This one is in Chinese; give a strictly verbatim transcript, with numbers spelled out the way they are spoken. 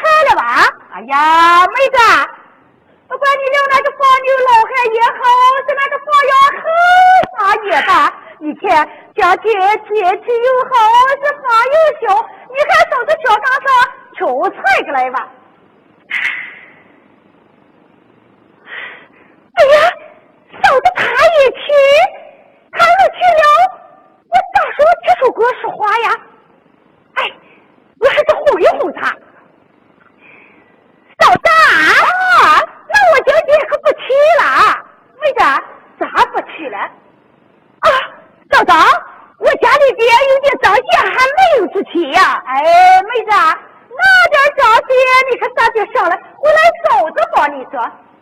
开了吧？哎呀，妹子，不管你留那个放牛老汉也好，是那个放羊很啥也罢，你看家天天气又好，是花又小，你还守着小岗上求菜个来吧。哎呀，守着他也去，他若去了，我咋说这首歌是花呀？哎，我还是哄一哄他。嫂子啊，那我今天可不去了。妹子，咋不去了？啊，嫂子，我家里边有点脏些，还没有出去呀。哎，妹子，那点脏些你可咋就上来？我来嫂子帮你说。